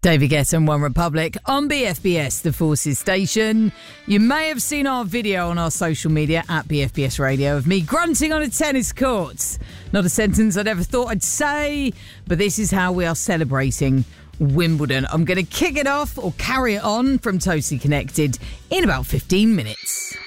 David Guetta and One Republic on BFBS, the Forces station. You may have seen our video on our social media at BFBS Radio of me grunting on a tennis court. Not a sentence I'd ever thought I'd say, but this is how we are celebrating Wimbledon. I'm going to kick it off or carry it on from Totally Connected in about 15 minutes.